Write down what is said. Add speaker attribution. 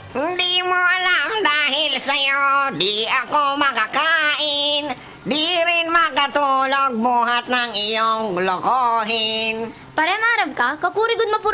Speaker 1: Hindi mo alam dahil sa'yo di ako makakain. Di rin makatulog buhat ng iyong lokohin.
Speaker 2: Pare, marab ka? Kakurigod